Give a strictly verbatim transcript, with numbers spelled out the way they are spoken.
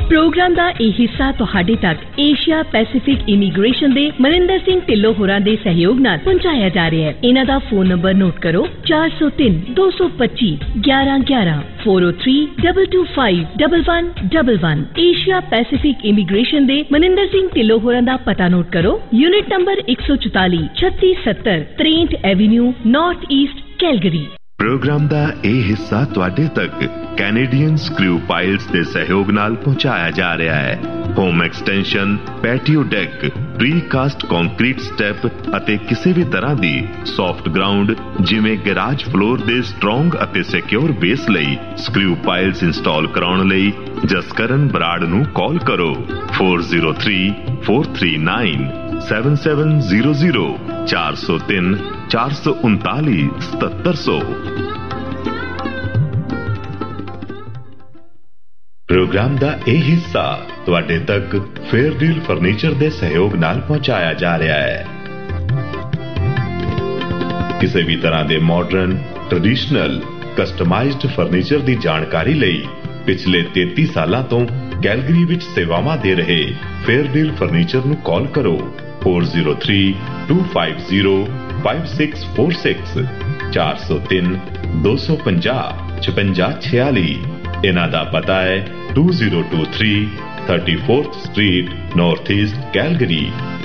Programme का यह हिस्सा तुहाडे तक एशिया पैसिफिक इमीग्रेशन दे मनिंदर सिंह ढिल्लों होरां दे सहयोग नाल पहुंचाया जा रहा है। इन्हां दा फोन नंबर नोट करो चार सौ तीन दो सौ पच्ची ग्यारह ग्यारह four O three double two five double one double one. Asia Pacific immigration दे मनिंदर सिंह ढिल्लों होरां दा पता नोट करो यूनिट नंबर एक सौ चौताली छत्ती सत्तर त्रेंठ Avenue north east Calgary. Programme का यह हिस्सा तुहाडे तक कैनेडियन स्क्रू पाइल्स के सहयोग नाल पहुंचाया जा रहा है। Home extension, patio deck, pre cast concrete step अते किसी भी तरह की सॉफ्ट ग्राउंड जिमें गैराज फ्लोर के स्ट्रोंग अते सिक्योर बेस लई स्क्रू पाइल्स इंस्टॉल कराउण लई जसकरण बराड़ नूं कॉल करो four zero three four three nine seven seven zero zero चार सौ तीन चार सौ उनताली सतहत्तर सौ। प्रोग्राम का यह हिस्सा तुहाडे तक फेयरडील फर्नीचर के सहयोग नाल पहुंचाया जा रहा है। किसी भी तरह के मॉडर्न, ट्रेडिशनल, कस्टमाइज्ड फर्नीचर की जानकारी लई पिछले तेती सालों तो कैलगरी विच सेवावां दे रहे फेयरडील फर्नीचर नूं कॉल करो four zero three to five zero five six four six चार सौ तीन दो सौ पंजाह छपंजा छियाली। इन्हां दा पता है to zero to three thirty fourth street north east Calgary.